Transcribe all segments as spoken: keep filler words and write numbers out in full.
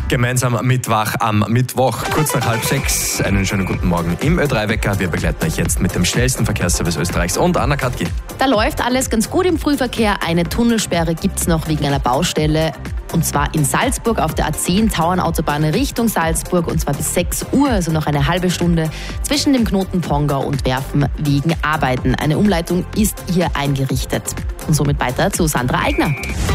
Gemeinsam Mittwoch am Mittwoch, kurz nach halb sechs. Einen schönen guten Morgen im Ö drei Wecker. Wir begleiten euch jetzt mit dem schnellsten Verkehrsservice Österreichs und Anna Katki. Da läuft alles ganz gut im Frühverkehr. Eine Tunnelsperre gibt es noch wegen einer Baustelle. Und zwar in Salzburg auf der A zehn Tauernautobahn Richtung Salzburg. Und zwar bis sechs Uhr, also noch eine halbe Stunde zwischen dem Knoten Pongau und Werfen wegen Arbeiten. Eine Umleitung ist hier eingerichtet. Und somit weiter zu Sandra Eigner.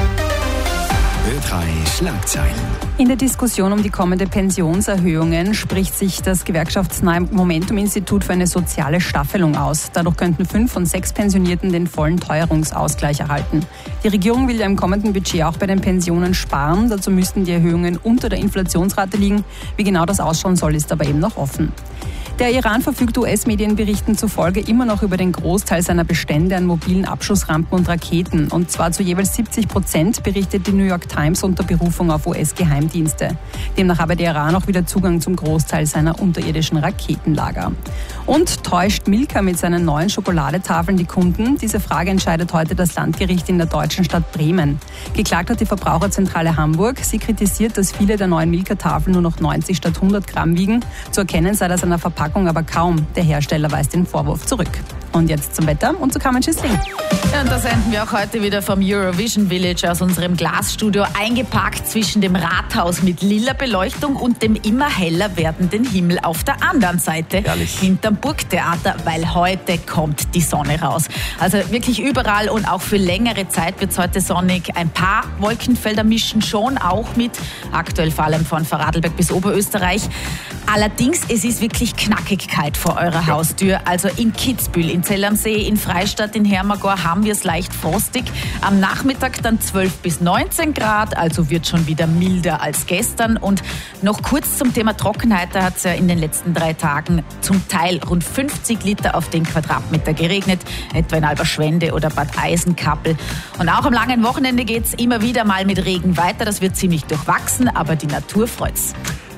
Ö drei Schlagzeilen. In der Diskussion um die kommende Pensionserhöhungen spricht sich das gewerkschaftsnahe Momentum-Institut für eine soziale Staffelung aus. Dadurch könnten fünf von sechs Pensionierten den vollen Teuerungsausgleich erhalten. Die Regierung will ja im kommenden Budget auch bei den Pensionen sparen. Dazu müssten die Erhöhungen unter der Inflationsrate liegen. Wie genau das ausschauen soll, ist aber eben noch offen. Der Iran verfügt U S-Medienberichten zufolge immer noch über den Großteil seiner Bestände an mobilen Abschussrampen und Raketen. Und zwar zu jeweils siebzig Prozent, berichtet die New York Times unter Berufung auf U S-Geheimdienste. Demnach habe der Iran auch wieder Zugang zum Großteil seiner unterirdischen Raketenlager. Und täuscht Milka mit seinen neuen Schokoladetafeln die Kunden? Diese Frage entscheidet heute das Landgericht in der deutschen Stadt Bremen. Geklagt hat die Verbraucherzentrale Hamburg. Sie kritisiert, dass viele der neuen Milka-Tafeln nur noch neunzig statt hundert Gramm wiegen. Zu erkennen sei das an der Verpackung aber kaum. Der Hersteller weist den Vorwurf zurück. Und jetzt zum Wetter und zu Carmen Schüssling. Ja, und da senden wir auch heute wieder vom Eurovision Village aus unserem Glasstudio, eingepackt zwischen dem Rathaus mit lila Beleuchtung und dem immer heller werdenden Himmel auf der anderen Seite. Herrlich. Hinterm Burgtheater, weil heute kommt die Sonne raus. Also wirklich überall und auch für längere Zeit wird es heute sonnig. Ein paar Wolkenfelder mischen schon auch mit, aktuell vor allem von Vorarlberg bis Oberösterreich. Allerdings, es ist wirklich knackig kalt vor eurer Haustür. Also in Kitzbühel, in Zell am See, in Freistadt, in Hermagor haben wir es leicht frostig. Am Nachmittag dann zwölf bis neunzehn Grad, also wird schon wieder milder als gestern. Und noch kurz zum Thema Trockenheit, da hat es ja in den letzten drei Tagen zum Teil rund fünfzig Liter auf den Quadratmeter geregnet, etwa in Alberschwende oder Bad Eisenkappel. Und auch am langen Wochenende geht es immer wieder mal mit Regen weiter. Das wird ziemlich durchwachsen, aber die Natur freut's.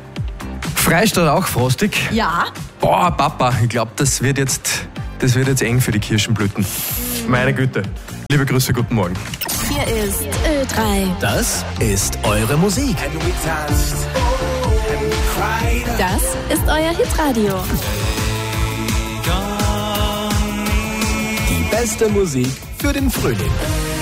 Freistadt auch frostig? Ja. Boah, Papa, ich glaube, das wird jetzt, das wird jetzt eng für die Kirschenblüten. Meine Güte. Liebe Grüße, guten Morgen. Hier ist Ö drei. Das ist eure Musik. Das ist euer Hitradio. Die beste Musik für den Frühling.